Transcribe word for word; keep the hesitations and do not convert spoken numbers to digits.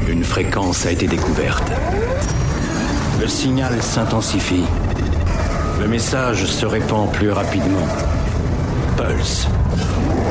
Une fréquence a été découverte. Le signal s'intensifie. Le message se répand plus rapidement. Pulse.